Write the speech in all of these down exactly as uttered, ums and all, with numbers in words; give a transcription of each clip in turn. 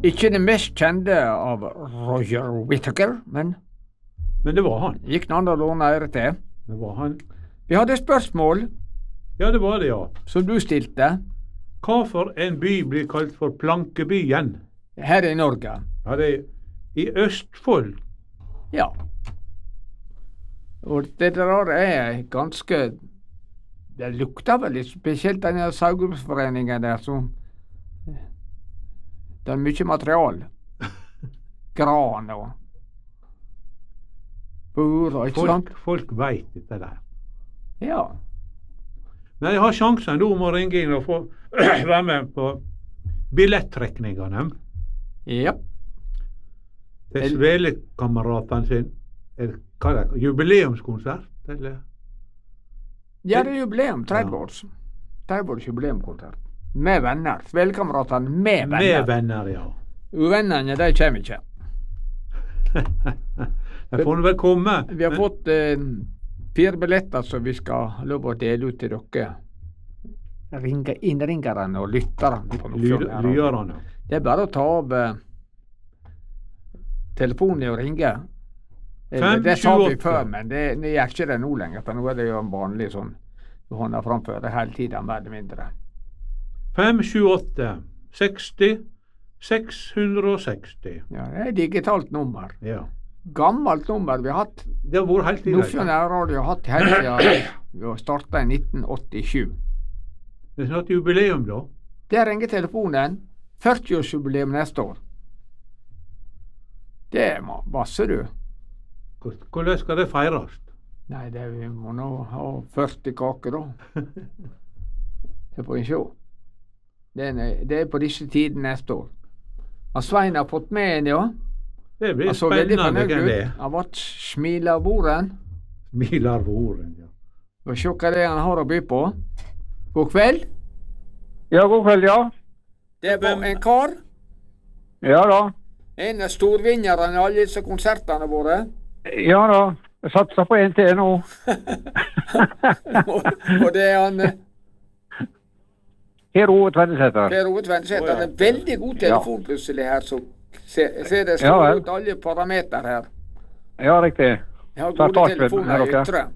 Ikke det mest kjente av Roger Whittaker, men Men det var han. gikk det an å låne ære til. Det var han. Vi hadde et spørsmål Ja, det var det, ja. som du stilte Hvorfor en by blir kalt for Plankebyen? her i Norge. Ja, det er i Østfold. Ja. Og det der er ganske Det lukter vel litt spesielt denne Saugbrugsforeningen der som Det er mye material. Gran og bur og ikke sant? Folk, folk veit dette der. Ja. Men jeg har sjansen nå om å ringe inn og få være med på billettrekningene Ja. til Svele-kameratene sin. Er det- Hva er det? Jubileumskonsert, eller? Ja, det er jubileum. tretti års. tretti års jubileumskonsert. Med venner. Svelekameratene med venner. Med venner, ja. Uvennene, de kommer ikke. De får vel komme. Vi har fått eh, fire billetter som vi skal ha lov å dele ut til dere. Ringe, innringerne og lytterne. på Lyd- Nordfjord. Lyderne. Det er bare å ta av eh, telefonen og ringe. Eller, Fem, det sju, sa vi åtte. før, men det, det gjør ikke det nå lenger. For nå er det jo en vanlig sånn du hånder framfor det hele tiden, mer eller mindre. fem sju åtte seksti seks hundre og seksti. Ja, det er et digitalt nummer. Ja. Gammelt nummer vi har hatt. Det har vært helt Nordfjord greit. nærradio har hatt helt siden vi starta i nitten åttisju. Det er snart jubileum, da. Der ringer telefonen. førtiårsjubileum neste år. Det er ma- masse, du. Hvordan skal det feires? Nei, det vi må nå ha førti kaker, da. Det får vi se. Det er, det er på disse tider neste år. Han Svein har fått med en, ja. Det blir Han så veldig spennende fornøyd hvem det ut. er. Han ble smila av bordet. Smiler våren, ja. Og se hva det er han har å by på. God kveld. Ja, god kveld, ja. Det var en kar. Ja da. En av storvinnerne i alle disse konsertene våre. Ja da. Jeg satser på en til nå. og, og det er han eh, Per Ove Tvennesæter. Per Ove Tvennesæter. Det er en veldig god telefon plutselig her, så ser se det Ja, står vel. ut alle parameter her. Ja, riktig. Jeg har Så gode takk for telefoner det, i dere. ytre.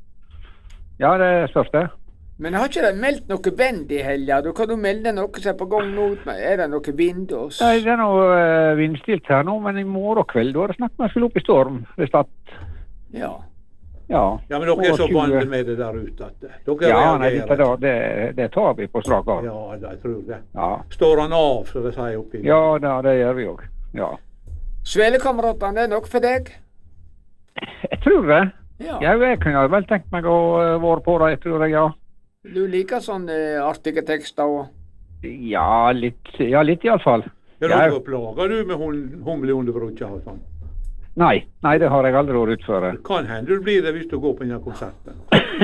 Ja, det spørs det. Men har ikke de meldt noe bend i helga? Du kan du melde noe som er på gang nå? Er det noe vind? Og s- Nei, det er noe uh, vindstilt her nå, men i morgen kveld da er det snakk om å skulle opp i storm. Hvis det, Ja. ja. Ja, men dere er så Og tjue vant med det der ute at eh, dere Ja, nei, dette reagerer. da, det, det tar vi på strak arm. Ja, jeg tror det. Ja. Står han av, så det sier oppi. Ja, da, det gjør vi òg. Ja. Svelekameratene, det er noe for deg? Jeg tror det. Ja. Ja, jeg kunne vel tenkt meg å uh, være på det, tror jeg, ja. Du liker sånne eh, artige tekster og Ja, litt, ja, litt iallfall. Ja, Ja. dere plager du med hum- humle under brukja og sånn. Nei, nei, det har jeg aldri vært ute før. Det kan hende du blir det hvis du går på denne konserten.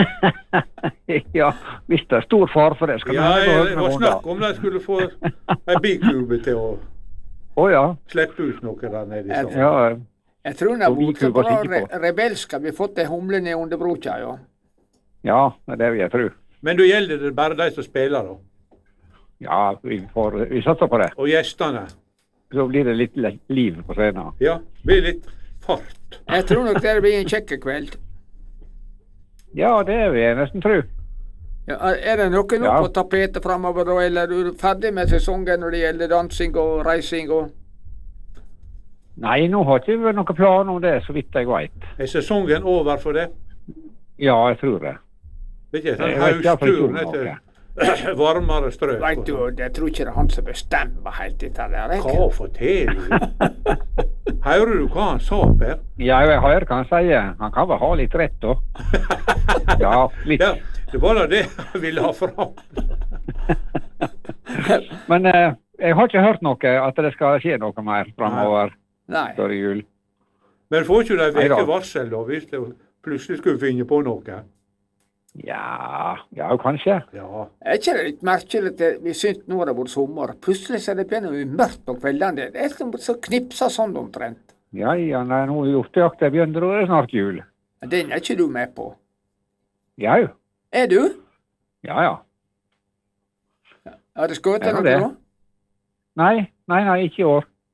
Ja, hvis det er stor fare for det, skal Ja, vi jeg, gå det med var hånda. snakk om de skulle få en bikube til å Å ja. slippe ut noe der nede i sånn. Ja, Jeg tror den har Og vi vært så kunne bra kikke re på. rebelsk at vi har fått ei humle ned under brokja, ja. ja, det er det vil jeg tro. Men da gjelder det bare de som spiller, da. Ja, vi, får, vi satser på det. Og gjestene. Så blir det litt le- liv på scenen. Ja, det blir litt fart. Jeg tror nok det blir en kjekk kveld. Ja, det vil jeg nesten tro. Ja, er det noe nå Ja. på tapetet framover, da, eller er du ferdig med sesongen når det gjelder dansing og reising og Nei, nå har ikke vi noen plan om det, så vidt jeg veit. Er sesongen over for det? Ja, jeg tror det. Vet ikke, sånn Jeg vet i hvert fall ikke høsttur om etter noe. varmere strøk. Veit du, jeg tror ikke det er han som bestemmer helt dette der. jeg. Hva forteller du? Hører du hva han sa, Per? Ja, jeg hører hva han sier. Han kan vel ha litt rett, da. Ja, litt. Ja, det var da det jeg ville ha fram. Men eh, jeg har ikke hørt noe at det skal skje noe mer framover Nei. før jul. Men får ikke de Nei da. veke varsel da, hvis det plutselig skulle finne på noe? Ja, ja, kanskje. Ja, Er ikke det litt merkelig at vi syns nå har det vært sommer, plutselig så er det begynner å bli mørkt på kveldene. Det er som så knipsa sånn omtrent. Ja, ja, nei, nå er hjortejakta begynt, og da er det snart jul. Men den er ikke du med på. Jau. Er du? Ja, ja. Har det skutt Er det noe det? nå? Nei, nei, nei, ikke i år.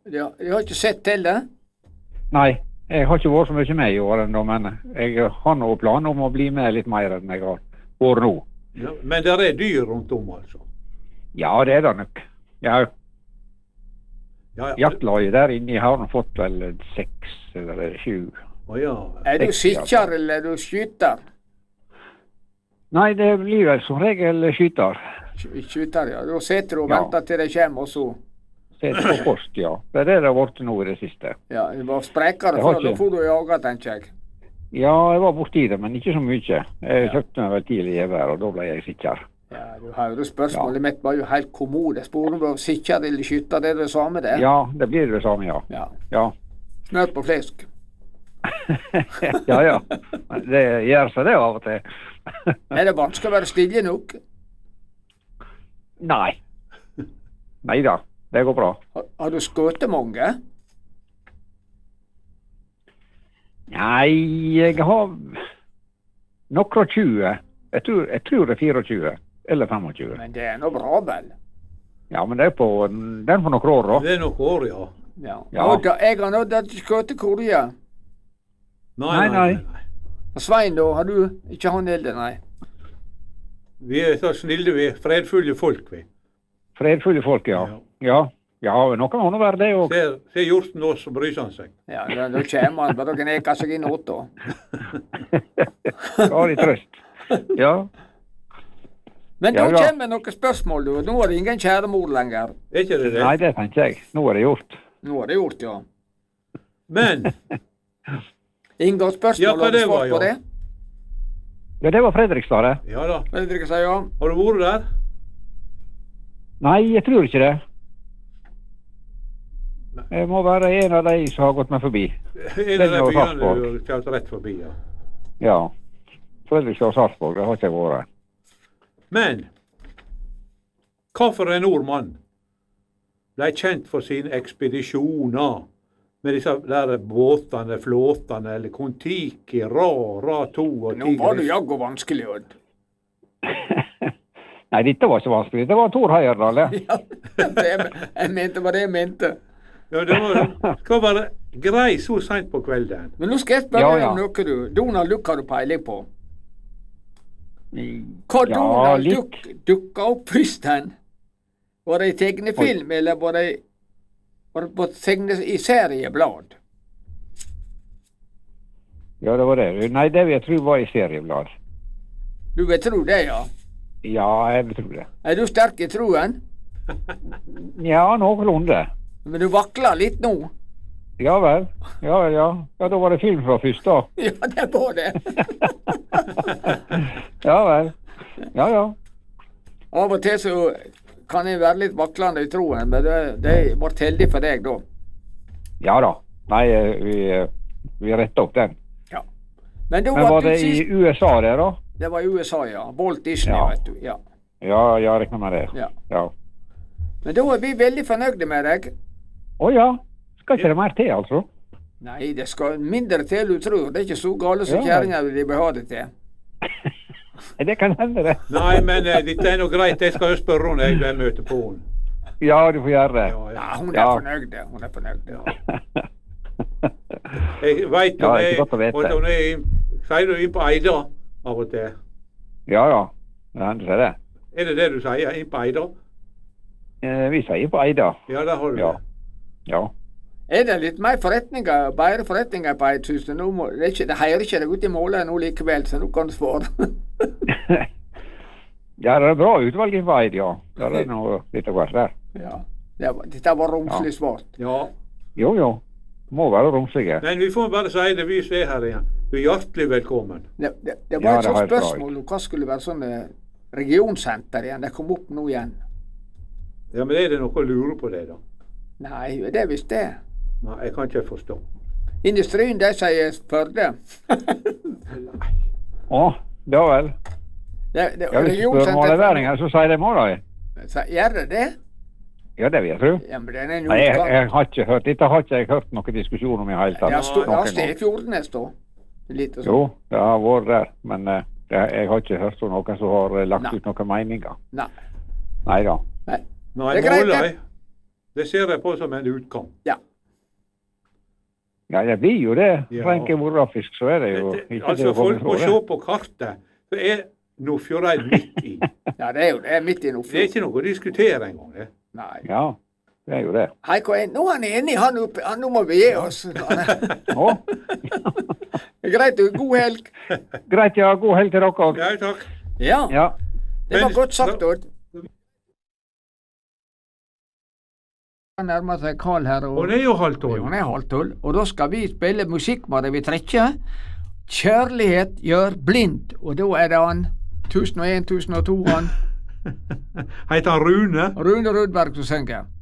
Ja, jeg har ikke sett til det. Nei, jeg har ikke vært så mye med i år ennå, men jeg har nå planer om å bli med litt mer enn jeg har vært nå. Ja, men det er dyr rundt om, altså? Ja, det er det nok. Ja, Ja, ja. jaktlaget der inne har nå fått vel seks eller sju. Å ja. Er du Seks, sikker, eller er du skyter? Nei, det blir vel som regel skyter. Sk- Skyter, ja. Da sitter du og Ja. venter til de kommer, og så Sett på post, ja. Det er det det har vært nå i det siste. Ja, det var sprekere Jeg har før. Da ikke- får du jaga, tenker jeg. Ja, jeg var borti det, men ikke så mye. Jeg Ja. kjøpte meg vel tidlig gevær, og da ble jeg sikker. Ja, du hører spørsmålet mitt var jo helt kommode. Jeg spurte om du var sikker eller skytter. Det er det samme, det. Ja, det blir det samme, ja. Ja. Ja, Smør på flesk. ja. ja. Det gjør seg det av og til. Er det vanskelig å være stille nok? Nei. Nei da, det går bra. Har, har du skutt mange? Nei, jeg har noen og tjue. Jeg tror, jeg tror det er fireogtjue eller femogtjue. Men det er nå bra, vel? Ja, men det er på, den er på noen år, da. Det er noen år, ja. Ja. Ja. Og da, jeg har nådd at du skutt korja. Nei, nei. Og Svein, da? Har du ikke han heller, nei? Vi er så snille, vi er fredfulle folk, vi. Fredfulle folk, ja. Ja. Ja, ja noen må nå være det òg. Ser, ser hjorten oss, så bryr han seg. Ja, da, da kommer han bare gneke seg inn åt, da. Har de trøst. Ja. Men Ja, da ja. kommer noen spørsmål, du. Nå er det ingen kjære mor lenger. Er ikke det det? Nei, det tenker jeg. Nå er det gjort. Nå er det gjort, ja. Men Ingen Ja, spørsmål, hva har du det var, svart på ja. det? Ja, det var Fredrikstad, det. ja da. Fredrik sier ja. Har du vært der? Nei, jeg tror ikke det. Jeg må være en av de som har gått meg forbi. En av de Den var byene Sarpsborg. du har kjørt rett forbi, ja. Ja. Fredrikstad og Sarpsborg, det har ikke jeg vært. Men hvorfor en nordmann ble kjent for sine ekspedisjoner med disse der båtene, flåtene, eller Kon-Tiki, Ra, Ra to og Nå var du Tigris? jaggu vanskelig, Odd. Nei, dette var ikke vanskelig. Det var Tor Heyerdahl, det. Ja, det, jeg mente hva det jeg mente. Ja, det var, skal være grei så seint på kvelden. Men nå skal jeg spørre Ja, deg ja. om noe, du. Donald Duck har du peiling på. Hva Ja, Donald litt. Duck dukka opp først hen? Var det i tegnefilm, eller var det, var det på tegne, i serieblad? Ja, det var det. Nei, det vil jeg tro var i serieblad. Du vil tro det, ja. Ja, jeg vil tro det. Er du sterk i troen? Ja, noenlunde. Men du vakler litt nå. Ja vel. Ja, ja. Ja, da var det film fra først, da. Ja, det var det. Ja vel. Ja, ja. Av og til så kan jeg være litt vaklende i troen, men det, det ble heldig for deg da. Ja da. Nei, eh, vi, eh, vi retta opp den. Ja. Men, da Men var du det i sist- U S A, det, da? Det var i U S A, ja. Walt Disney, Ja. vet du. Ja. Ja, jeg regner med det. Ja. Ja. Men da er vi veldig fornøyde med deg. Å ja. Skal ikke det mer til, altså? Nei, det skal mindre til du tror. Det er ikke så gale som Ja. kjerringa vil ha det til. Det kan hende, det. Nei, men eh, dette er nå greit. Jeg skal jo spørre henne jeg vil møte på henne. Ja, du får gjøre det. Ja, ja. Ja, hun er Ja. fornøyd. Hun er fornøyd. Ja. Jeg veit Ja, om det er jeg, godt å vite. og om jeg sier du inn på Eida av og til. Ja ja. Det hender seg det. Er det det du sier? Inn på Eida? Eh, vi sier på Eida. Ja, der har du Ja. det. Ja. Er det litt mer forretninger, bedre forretninger på Eidshuset? Nå må, det, er ikke, det heier ikke deg ut i målet nå likevel, så nå kan du svare. Ja, det er bra utvalg på Eid, ja. Det er noe litt av hvert der. Ja. Det var, dette var romslig svart. Ja. Jo jo. Må være romslige. Men vi får bare si det, vi som er her igjen. Du er hjertelig velkommen. Det, det, det Ja, var et det sånt har jeg spørsmål om hva skulle være sånn eh, regionsenter igjen. Det kom opp nå igjen. Ja, men er det noe å lure på det, da? Nei, det er visst det. Nei, jeg kan ikke forstå. Industrien, de sier Førde. Å, da vel. Det, det, Ja, hvis du spør måleværinger, så sier de må de. Så Gjør det det? Ja, det vil jeg tro. Ja, men den er Nei, jeg, nordkant. jeg har ikke hørt, dette har ikke jeg hørt noen diskusjon om i hele tatt. Ja, stå, ja, Noen gang. Stefjordnes, da. Litt og sånn. Jo, det har vært der, men eh, det, jeg har ikke hørt om noen som har eh, lagt Nei. ut noen meninger. Nei. Nei da. Nei. Nei, Det er greit, måler det. jeg. Det ser jeg på som en utkamp. Ja. Ja, det blir jo det. Ja. For en geografisk så er det jo Det- ikke Altså, til å komme folk må fra se det. på kartet. Så er Nordfjordeid midt i. Ja, det er jo det. Midt i Det er Nordfjord. ikke noe å diskutere engang. det. Nei. Ja, det er jo det. Hei, hva er, nå er han enig, han oppe. Han, nå må vi gi oss. Å, Greit, du. God helg. greit, ja. God helg til dere òg. Ja, takk. Ja, Ja. det var Men- godt sagt, Odd. Han nærmer seg Karl her. Og det er jo halv Ja, tolv. han er halv tolv. Og da skal vi spille musikk med det vi trekker. Kjærlighet gjør blind. Og da er det han tusen og en, tusen og to, han Heter han Rune? Rune Rudberg som synger.